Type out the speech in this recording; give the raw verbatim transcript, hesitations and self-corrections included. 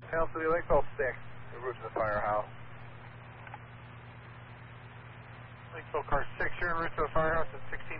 Hail City Lakeville six, en route to the firehouse. Lakeville car six, you're en route to the firehouse at sixteen